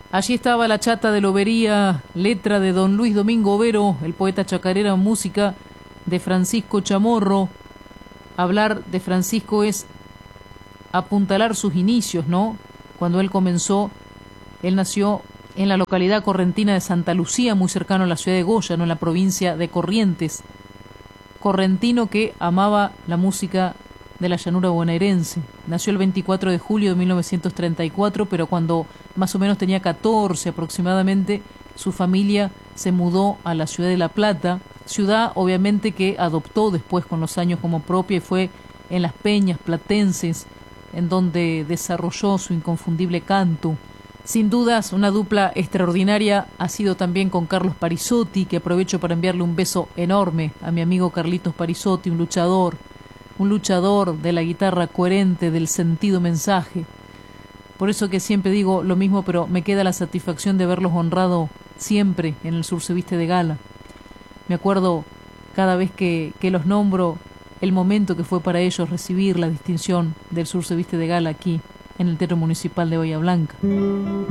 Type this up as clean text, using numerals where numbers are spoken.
Allí estaba La Chata de Lobería, letra de don Luis Domingo Overo, el poeta chacarera, música de Francisco Chamorro. Hablar de Francisco es apuntalar sus inicios, ¿no? Cuando él comenzó, él nació en la localidad correntina de Santa Lucía, muy cercano a la ciudad de Goya, ¿no? En la provincia de Corrientes. Correntino que amaba la música de la llanura bonaerense. Nació el 24 de julio de 1934, pero cuando más o menos tenía 14 aproximadamente, su familia se mudó a la ciudad de La Plata, ciudad obviamente que adoptó después con los años como propia, y fue en las peñas platenses en donde desarrolló su inconfundible canto. Sin dudas, una dupla extraordinaria ha sido también con Carlos Parisotty, que aprovecho para enviarle un beso enorme a mi amigo Carlitos Parisotty, un luchador de la guitarra coherente, del sentido mensaje. Por eso que siempre digo lo mismo, pero me queda la satisfacción de verlos honrado siempre en el Sur se viste de gala. Me acuerdo cada vez que los nombro el momento que fue para ellos recibir la distinción del Sur se viste de gala aquí en el Teatro Municipal de Bahía Blanca.